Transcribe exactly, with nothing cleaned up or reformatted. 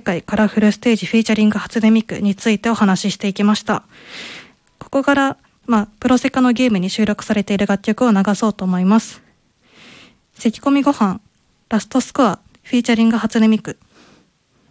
回カラフルステージフィーチャリング初音ミクについてお話ししていきました。ここから、まあ、プロセカのゲームに収録されている楽曲を流そうと思います。咳込みご飯ラストスコアフィーチャリング初音ミク。